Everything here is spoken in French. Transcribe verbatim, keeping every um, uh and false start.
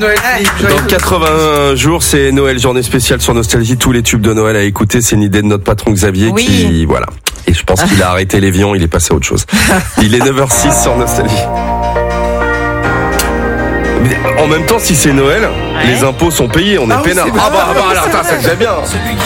Noël, Philippe, joyeux Dans quatre-vingts jours, c'est Noël, journée spéciale sur Nostalgie. Tous les tubes de Noël à écouter. C'est une idée de notre patron Xavier Oui. qui, voilà. Et je pense qu'il a arrêté Lévian, il est passé à autre chose. Il est neuf heures six sur Nostalgie. Mais en même temps, si c'est Noël, Ouais. les impôts sont payés, on est Ah oui, peinard. c'est vrai, Ah bah, bah c'est alors, vrai. ça, c'est déjà bien.